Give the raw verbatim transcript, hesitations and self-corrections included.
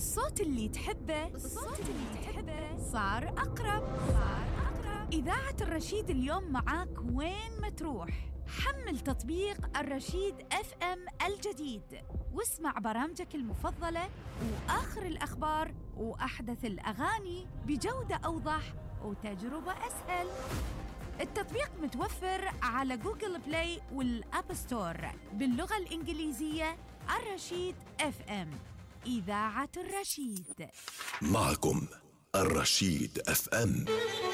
الصوت اللي تحبه الصوت اللي تحبه صار أقرب صار أقرب. إذاعة الرشيد اليوم معاك وين ما تروح. حمل تطبيق الرشيد اف ام الجديد واسمع برامجك المفضلة وآخر الأخبار وأحدث الأغاني بجودة أوضح وتجربة أسهل. التطبيق متوفر على جوجل بلاي والأب ستور باللغة الإنجليزية. الرشيد اف ام، إذاعة الرشيد. معكم الرشيد اف ام.